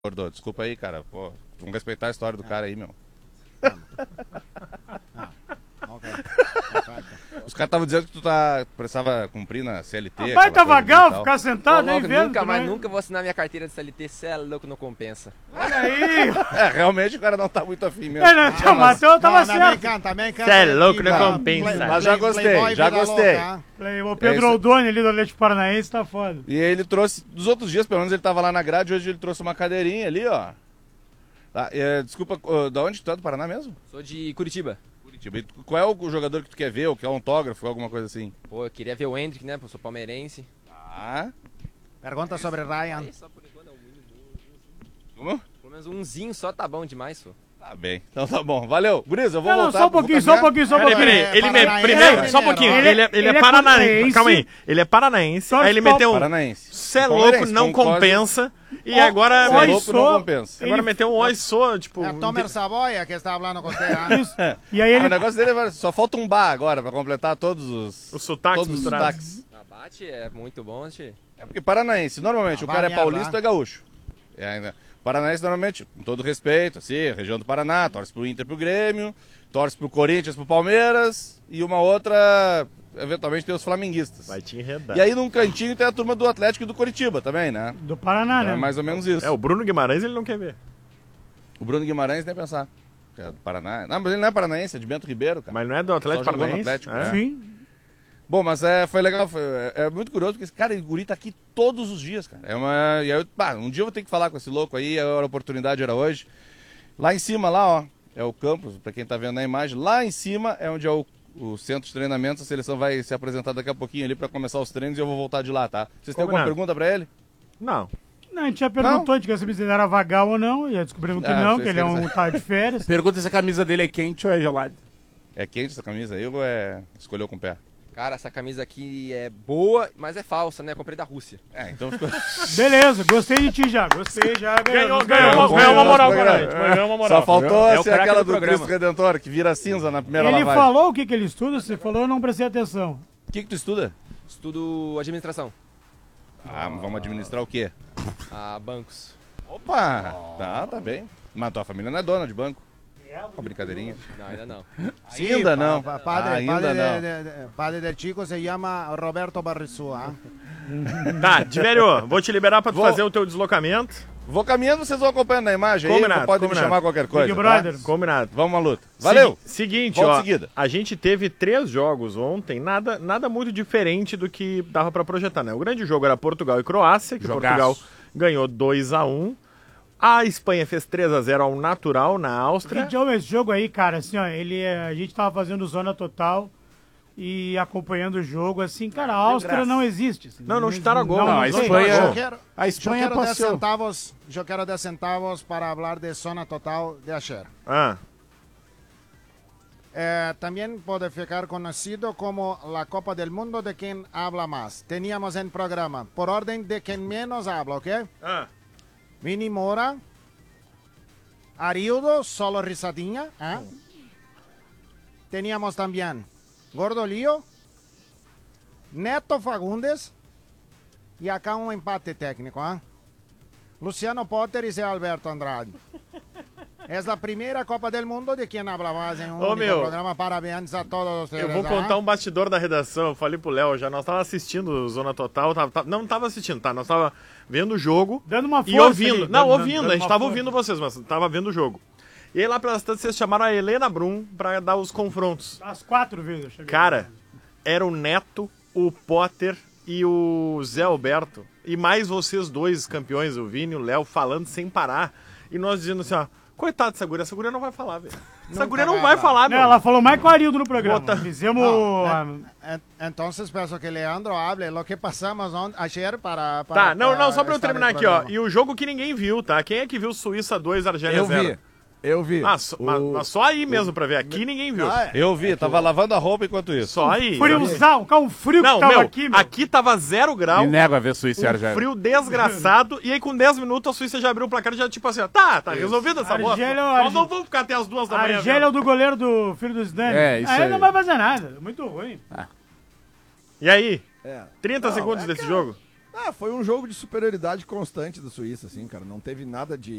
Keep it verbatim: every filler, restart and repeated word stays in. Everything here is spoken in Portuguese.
Gordô, desculpa aí, cara. Pô, vamos respeitar a história do cara aí, meu. Ah, okay. Os caras estavam dizendo que tu tá, precisava cumprir na C L T. Ah, vai tá vagal, ficar sentado Pô, aí louco, vendo. nunca mais, né? nunca vou assinar minha carteira de C L T, cê é louco, não compensa. Olha aí. É, realmente o cara não tá muito afim mesmo. É, não, Ah, o Matheus tava Também certo. canta, também canta. Cê é louco, não Play- compensa. play- Mas já gostei, Playboy, já vida gostei. louca, hein? Play- O É Pedro isso. Aldoni ali do Atlético Paranaense tá foda. E ele trouxe, dos outros dias, pelo menos ele tava lá na grade, hoje ele trouxe uma cadeirinha ali, ó. Tá, é, desculpa, uh, da onde tu é do Paraná mesmo? Sou de Curitiba. Curitiba. E tu- qual é o jogador que tu quer ver, ou quer um autógrafo, alguma coisa assim? Pô, eu queria ver o Hendrick, né? Porque eu sou palmeirense. Ah, Pergunta sobre Ryan. Aí, só por enquanto é um mínimo. como? Pelo menos umzinho só tá bom demais, pô. Tá bem, então tá bom. Valeu. Guriza, eu vou Não, não, voltar. só um vou pouquinho, só um caminhar. pouquinho, só um Peraí, pouquinho. peraí, ele me, Paranaense, primeiro, só um mineiro. pouquinho, Ele- ele, é- ele ele é é paranaense, paranaense. calma aí, ele é paranaense, Torce aí ele pau- meteu um, Paranaense. cê é Palmeirense, louco, não concordo. compensa, e Ó, agora, Cê é Oi, louco, sou- não compensa. agora ele- meteu um oi só, tipo... É Tomer Savoia que está falando com você, hein? Isso. E aí Ah, ele o negócio dele é, só falta um bar agora pra completar todos os... Os sotaques todos os misturados. sotaques. Abate é muito bom, tio. É porque paranaense, normalmente, Ah, o cara é vai paulista merda. ou é gaúcho. É, ainda. Paranaense, normalmente, com todo respeito, assim, região do Paraná, torce pro Inter, pro Grêmio, torce pro Corinthians, pro Palmeiras, e uma outra, eventualmente, tem os flamenguistas. Vai te enredar. E aí, num cantinho, tem a turma do Atlético e do Curitiba também, né? do Paraná, né? É mais ou menos isso. É, o Bruno Guimarães ele não quer ver, O Bruno Guimarães, nem pensar. Que é do Paraná. Não, mas ele não é paranaense, é de Bento Ribeiro, cara. mas não é do Atlético Só jogou no Paranaense? Atlético, É? né? Sim. Bom, mas é, foi legal, foi, é, é muito curioso, porque esse cara, o guri tá aqui todos os dias, cara. É uma, e aí, eu, pá, um dia eu vou ter que falar com esse louco aí, a oportunidade era hoje. Lá em cima, lá, ó, é o campus, pra quem tá vendo na imagem. Lá em cima é onde é o, o centro de treinamento, a seleção vai se apresentar daqui a pouquinho ali pra começar os treinos e eu vou voltar de lá, tá? Vocês têm alguma Combinado. pergunta pra ele? Não. Não, a gente já perguntou, a gente quer saber se ele era vagal ou não, e já descobrimos que Ah, não, vocês que ele é um querem tá de férias. Pergunta se a camisa dele é quente ou é gelada. É quente essa camisa aí ou é escolheu com o pé? Cara, essa camisa aqui é boa, mas é falsa, né? Comprei da Rússia. É, então ficou... Beleza, gostei de ti já, gostei já. Ganhou, ganhou, ganhou, ganhou. uma, ganhou uma moral Ganhou. pra gente, ganhou uma moral. Só faltou É o ser craque aquela do do programa. Cristo Redentor, que vira cinza na primeira Ele lavagem. falou o que, que ele estuda, você falou, eu não prestei atenção. O que que tu estuda? Estudo administração. Ah, vamos administrar o quê? A bancos. Opa! Tá, tá bem. Mas tua família não é dona de banco. Uma brincadeirinha. Não, ainda não. Sí, Ainda não. pa- pa- Padre, Ainda padre, não. de- de- de- padre del chico se llama Roberto Barrissua. hein? Tá, Diverio, vou te liberar pra tu Vou. fazer o teu deslocamento. Vou caminhando, vocês vão acompanhando na imagem Combinado, aí. Pode me combinado. chamar qualquer coisa. Big tá? Brother. Combinado. Vamos à luta. Valeu! Segui- seguinte, Volta ó, em seguida. a gente teve três jogos ontem, nada, nada muito diferente do que dava pra projetar, né? O grande jogo era Portugal e Croácia, que Jogaço. Portugal ganhou dois a um. A Espanha fez três a zero ao natural na Áustria. Gente, esse jogo aí, cara, assim, ó, ele, é- a gente tava fazendo zona total e acompanhando o jogo, assim, cara, a Áustria graça. não existe. Assim, Não, não chutaram gol. Não, Não, não a sei. Espanha- Eu quero, A eu Espanha quero dez passou. centavos, eu quero dez centavos para falar de zona total de ayer. Ah, Eh, también puede ficar conocido como la Copa del Mundo de quien habla más. Teníamos en programa, por orden de quien menos habla, ¿ok? ah. Vini Mora, Ariudo, solo risadinha. ¿eh? Teníamos también Gordo Lío, Neto Fagundes y acá un empate técnico. ¿eh? Luciano Potter y Zé Alberto Andrade. Es la primera Copa del Mundo de quien habla más en un Ô, único meu, programa. Parabéns a todos ustedes. Eu vou ¿eh? contar um bastidor da redação. Eu falei pro Léo já, nós tava assistindo o Zona Total, tava, tava- não tava assistindo, tá? Nós tava vendo o jogo Dando uma e força ouvindo. ali, não, dando- ouvindo, dando a gente uma tava força. ouvindo vocês, mas tava vendo o jogo. E aí lá pelas tantas vocês chamaram a Helena Brum pra dar os confrontos. As quatro vezes eu cheguei. Cara, era o Neto, o Potter e o Zé Alberto. E mais vocês dois campeões, o Vini e o Léo, falando sem parar. E nós dizendo assim, ó, coitado dessa guria, essa guria não vai falar, velho. Essa Nunca guria não vai vai falar. falar, Não, meu. ela falou mais com o Arildo no programa. Bota- Fizemos... No, ah, en- en- entonces pienso que Leandro hable lo que pasamos on- ayer para, para... Tá, não, não, só pra eu estar terminar no aqui, ó. programa. E o jogo que ninguém viu, tá? Quem é que viu Suíça dois, Argélia Eu zero? vi. Eu vi. Ah, só, O- mas, mas só aí mesmo pra ver. Aqui ninguém viu. Ah, é. Eu vi, tava lavando a roupa enquanto isso. Só aí. friozão, cara, um frio Não, que tava meu, aqui, meu. aqui tava zero grau. Me nego a ver Suíça e Um Argélia. frio desgraçado. E aí com dez minutos a Suíça já abriu o placar e já tipo assim, ó, tá, tá resolvida essa bosta. Argélia- Nós Arge- não vamos ficar até as duas da A manhã. Argélia é o vendo. do goleiro do filho do Zidane. É, isso aí. aí. não vai fazer nada, é muito ruim. E aí? É. trinta segundos desse jogo? Ah, foi um jogo de superioridade constante da Suíça, assim, cara. Não teve nada de